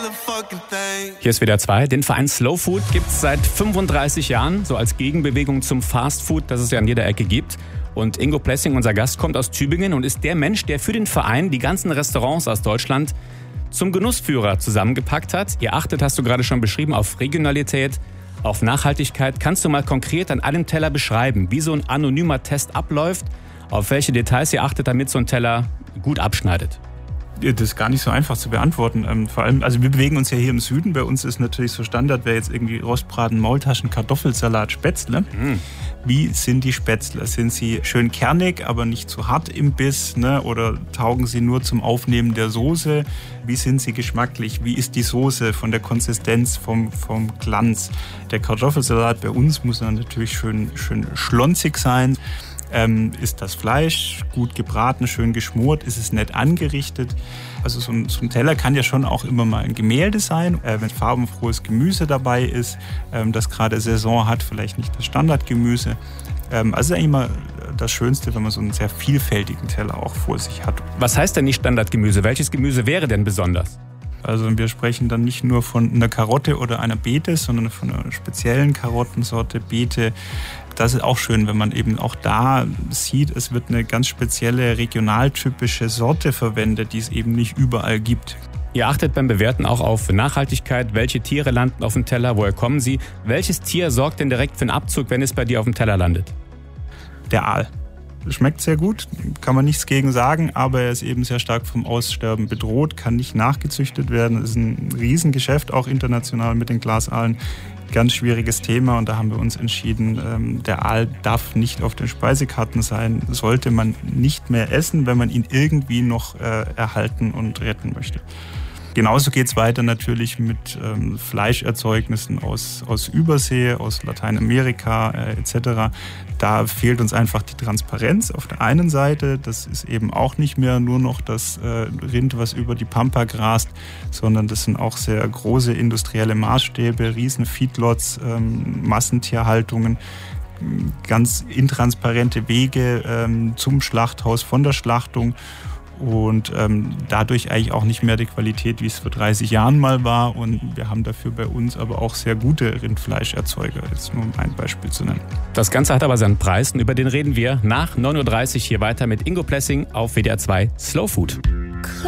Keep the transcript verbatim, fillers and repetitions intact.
Hier ist W D R zwei. Den Verein Slow Food gibt es seit fünfunddreißig Jahren, so als Gegenbewegung zum Fast Food, das es ja an jeder Ecke gibt. Und Ingo Plessing, unser Gast, kommt aus Tübingen und ist der Mensch, der für den Verein die ganzen Restaurants aus Deutschland zum Genussführer zusammengepackt hat. Ihr achtet, hast du gerade schon beschrieben, auf Regionalität, auf Nachhaltigkeit. Kannst du mal konkret an einem Teller beschreiben, wie so ein anonymer Test abläuft, auf welche Details ihr achtet, damit so ein Teller gut abschneidet? Das ist gar nicht so einfach zu beantworten. Ähm, vor allem, also wir bewegen uns ja hier im Süden. Bei uns ist natürlich so Standard, wäre jetzt irgendwie Rostbraten, Maultaschen, Kartoffelsalat, Spätzle. Mm. Wie sind die Spätzle? Sind sie schön kernig, aber nicht zu hart im Biss? Ne? Oder taugen sie nur zum Aufnehmen der Soße? Wie sind sie geschmacklich? Wie ist die Soße von der Konsistenz, vom, vom Glanz? Der Kartoffelsalat bei uns muss dann natürlich schön, schön schlonzig sein. Ähm, ist das Fleisch gut gebraten, schön geschmort? Ist es nett angerichtet? Also so ein, so ein Teller kann ja schon auch immer mal ein Gemälde sein, äh, wenn farbenfrohes Gemüse dabei ist, ähm, das gerade Saison hat, vielleicht nicht das Standardgemüse. Ähm, also eigentlich immer das Schönste, wenn man so einen sehr vielfältigen Teller auch vor sich hat. Was heißt denn nicht Standardgemüse? Welches Gemüse wäre denn besonders? Also wir sprechen dann nicht nur von einer Karotte oder einer Beete, sondern von einer speziellen Karottensorte, Beete. Das ist auch schön, wenn man eben auch da sieht, es wird eine ganz spezielle regionaltypische Sorte verwendet, die es eben nicht überall gibt. Ihr achtet beim Bewerten auch auf Nachhaltigkeit. Welche Tiere landen auf dem Teller? Woher kommen sie? Welches Tier sorgt denn direkt für einen Abzug, wenn es bei dir auf dem Teller landet? Der Aal. Schmeckt sehr gut, kann man nichts gegen sagen, aber er ist eben sehr stark vom Aussterben bedroht, kann nicht nachgezüchtet werden. Das ist ein Riesengeschäft, auch international mit den Glasaalen. Ganz schwieriges Thema und da haben wir uns entschieden, der Aal darf nicht auf den Speisekarten sein, sollte man nicht mehr essen, wenn man ihn irgendwie noch erhalten und retten möchte. Genauso geht es weiter natürlich mit ähm, Fleischerzeugnissen aus, aus Übersee, aus Lateinamerika äh, et cetera. Da fehlt uns einfach die Transparenz auf der einen Seite. Das ist eben auch nicht mehr nur noch das äh, Rind, was über die Pampa grast, sondern das sind auch sehr große industrielle Maßstäbe, riesen Feedlots, ähm, Massentierhaltungen. Ganz intransparente Wege ähm, zum Schlachthaus, von der Schlachtung. Und ähm, dadurch eigentlich auch nicht mehr die Qualität, wie es vor dreißig Jahren mal war. Und wir haben dafür bei uns aber auch sehr gute Rindfleischerzeuger, jetzt nur um ein Beispiel zu nennen. Das Ganze hat aber seinen Preis und über den reden wir nach neun Uhr dreißig hier weiter mit Ingo Plessing auf W D R zwei Slow Food.